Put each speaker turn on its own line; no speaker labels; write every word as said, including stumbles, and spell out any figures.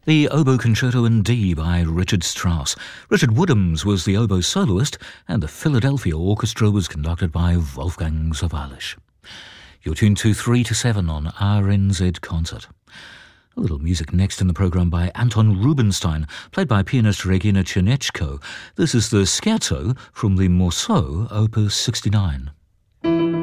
The Oboe Concerto in D by Richard Strauss. Richard Woodhams was the oboe soloist, and the Philadelphia Orchestra was conducted by Wolfgang Sawallisch. You're tuned to three to seven on R N Z Concert. A little music next in the programme by Anton Rubinstein, played by pianist Regina Chernechko. This is the Scherzo from the Morceau, Opus sixty-nine.